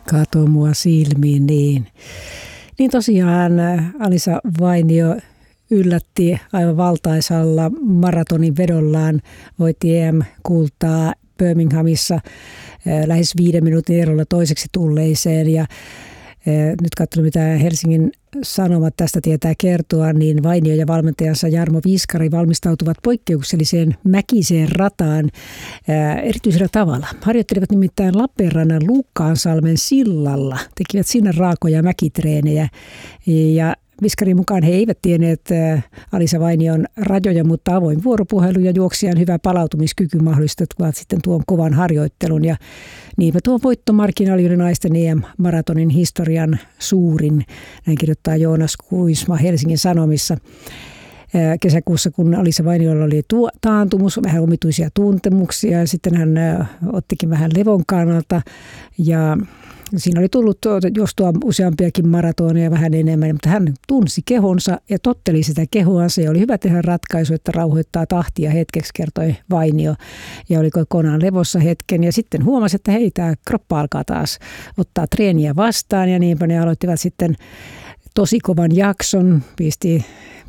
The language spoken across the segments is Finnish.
Kato mua silmiin, niin. Niin tosiaan Alisa Vainio yllätti aivan valtaisalla maratonin vedollaan, voitti EM-kultaa Birminghamissa lähes 5 minuutin erolla toiseksi tulleeseen. Ja nyt katsotaan, mitä Helsingin Sanomat tästä tietää kertoa, niin Vainio ja valmentajansa Jarmo Viskari valmistautuvat poikkeukselliseen mäkiseen rataan erityisellä tavalla. Harjoittelivat nimittäin Lappeenrannan Luukkaansalmen sillalla, tekivät sinne raakoja mäkitreenejä ja Viskarin mukaan he eivät tienneet Alisa Vainion rajoja, mutta avoin vuoropuhelu ja juoksijan hyvä palautumiskyky mahdollistavat sitten tuon kovan harjoittelun. Ja niinpä tuo voittomarginaali oli naisten EM-maratonin historian suurin, näin kirjoittaa Joonas Kuisma Helsingin Sanomissa. Kesäkuussa, kun Alisa Vainiolla oli taantumus, vähän omituisia tuntemuksia, sitten hän ottikin vähän levon kannalta ja siinä oli tullut juostua useampiakin maratoneja vähän enemmän, mutta hän tunsi kehonsa ja totteli sitä kehoansa ja oli hyvä tehdä ratkaisu, että rauhoittaa tahtia hetkeksi, kertoi Vainio. Ja oli kokonaan levossa hetken ja sitten huomasi, että hei, tämä kroppa alkaa taas ottaa treeniä vastaan ja niinpä ne aloittivat sitten tosi kovan jakson, pisti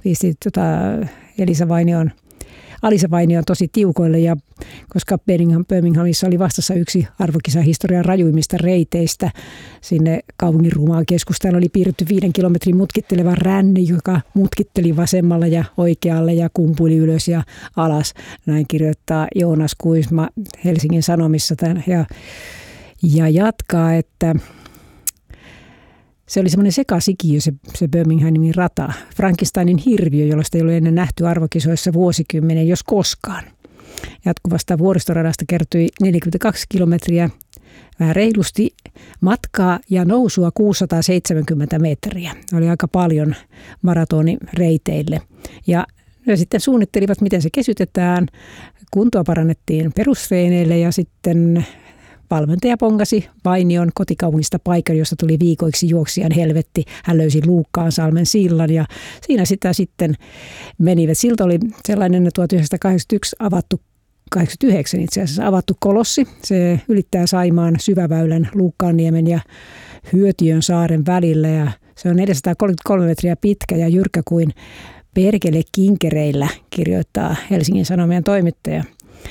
Alisa Vainion tosi tiukoille, ja koska Birminghamissa oli vastassa yksi arvokisahistorian rajuimmista reiteistä. Sinne kaupungin rumaan keskustalle oli piirretty 5 kilometrin mutkitteleva ränni, joka mutkitteli vasemmalla ja oikealle ja kumpuili ylös ja alas. Näin kirjoittaa Joonas Kuisma Helsingin Sanomissa ja jatkaa, että se oli semmoinen sekasikiö se Birminghamin rata. Frankensteinin hirviö, jollaista ei ole ennen nähty arvokisoissa vuosikymmenen, jos koskaan. Jatkuvasta vuoristoradasta kertyi 42 kilometriä, vähän reilusti matkaa ja nousua 670 metriä. Oli aika paljon maratonireiteille. Ja ne sitten suunnittelivat, miten se kesytetään. Kuntoa parannettiin perustreeneille ja sitten valmentaja pongasi Vainion kotikaupungista paikan, josta tuli viikoiksi juoksijan helvetti. Hän löysi Luukkaansalmen sillan ja siinä sitä sitten menivät. Silta oli sellainen 1981 89 itse asiassa avattu kolossi. Se ylittää Saimaan syväväylän Luukkaanniemen ja Hyötiön saaren välillä ja se on 433 metriä pitkä ja jyrkkä kuin perkele kinkereillä, kirjoittaa Helsingin Sanomien toimittaja.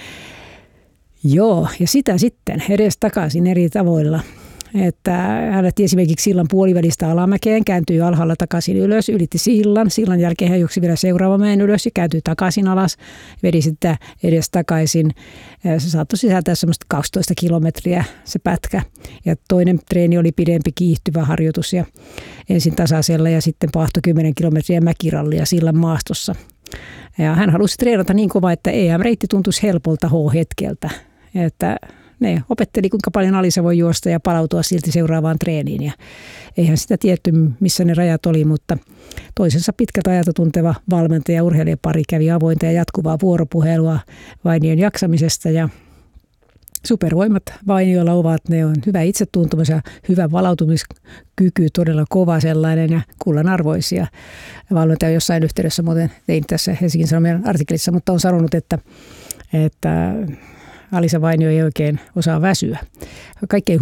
Joo, ja sitä sitten edes takaisin eri tavoilla. Että hän lähti esimerkiksi sillan puolivälistä alamäkeen, kääntyi alhaalla takaisin ylös, ylitti sillan. Sillan jälkeen hän juoksi vielä seuraavan mäen ylös ja kääntyi takaisin alas, vedi sitä edes takaisin. Se saattoi sisältää semmoista 12 kilometriä se pätkä. Ja toinen treeni oli pidempi kiihtyvä harjoitus ja ensin tasaisella ja sitten paahto 10 kilometriä mäkirallia sillan maastossa. Ja hän halusi treenata niin kova, että EM-reitti tuntuisi helpolta H-hetkeltä. Että ne opetteli, kuinka paljon Alisa voi juosta ja palautua silti seuraavaan treeniin. Ja eihän sitä tietty, missä ne rajat oli, mutta toisensa pitkät ajat tunteva valmentaja ja urheilijapari kävi avointa ja jatkuvaa vuoropuhelua Vainion jaksamisesta. Ja supervoimat Vainiolla ovat, ne on hyvä itsetuntemus ja hyvä palautumiskyky, todella kova sellainen ja kullanarvoisia. Valmentaja jossain yhteydessä, muuten tein tässä Helsingin Sanomien artikkelissa, mutta on sanonut, että Alisa Vainio ei oikein osaa väsyä. Kaikkein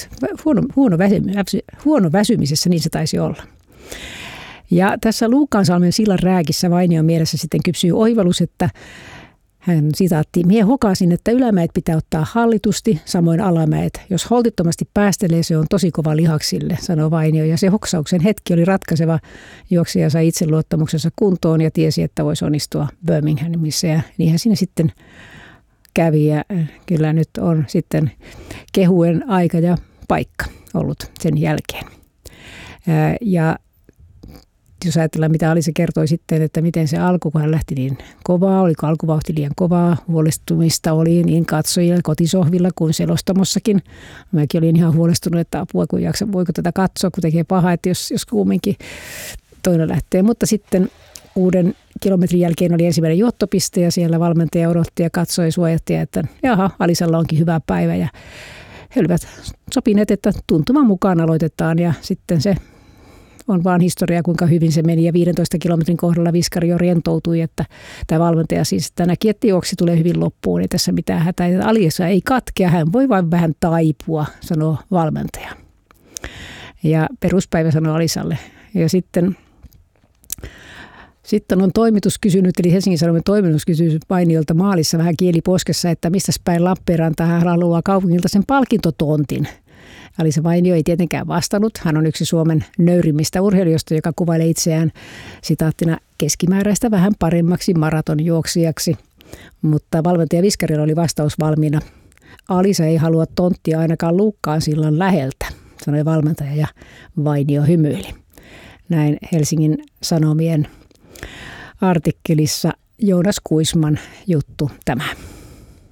huono väsymisessä niin se taisi olla. Ja tässä Luukkaansalmen sillan rääkissä Vainion mielessä sitten kypsyy oivallus, että hän sitaatti, mie hokasin, että ylämäet pitää ottaa hallitusti, samoin alamäet. Jos holtittomasti päästelee, se on tosi kova lihaksille, sanoo Vainio. Ja se hoksauksen hetki oli ratkaiseva. Juoksija sai itseluottamuksensa kuntoon ja tiesi, että voisi onnistua Birminghamissa. Ja niinhän siinä sitten kävi ja kyllä nyt on sitten kehuen aika ja paikka ollut sen jälkeen. Ja jos ajatellaan, mitä Alisa kertoi sitten, että miten se alkoi, kun hän lähti niin kovaa, oliko alkuvauhti liian kovaa, huolestumista oli niin katsojilla kotisohvilla kuin selostamossakin. Mäkin olin ihan huolestunut, että apua, kun voiko tätä katsoa, kun tekee pahaa, että jos kumminkin toinen lähtee. Mutta sitten 6 kilometrin jälkeen oli ensimmäinen juottopiste ja siellä valmentaja odotti ja katsoi suojattia, että jaha, Alisalla onkin hyvä päivä. Ja he olivat sopineet, että tuntuman mukaan aloitetaan ja sitten se on vaan historia, kuinka hyvin se meni ja 15 kilometrin kohdalla Viskari jo rentoutui, että tämä valmentaja siis että näki, että juoksi tulee hyvin loppuun, ei tässä mitään hätää. Alisa ei katkea, hän voi vain vähän taipua, sanoo valmentaja. Ja peruspäivä sanoi Alisalle. Ja sitten on toimitus kysynyt, eli Helsingin Sanomien toimitus kysyy Vainiolta maalissa vähän kieli poskessa, että mistäs päin Lappeenrantaa hän haluaa kaupungilta sen palkintotontin. Alisa Vainio ei tietenkään vastannut. Hän on yksi Suomen nöyrimmistä urheilijoista, joka kuvailee itseään sitaattina keskimääräistä vähän paremmaksi maratonjuoksijaksi. Mutta valmentaja Viskarilla oli vastaus valmiina. Alisa ei halua tonttia ainakaan Luukkaan sillan läheltä, sanoi valmentaja ja Vainio hymyili. Näin Helsingin Sanomien artikkelissa Joonas Kuisman juttu tämä.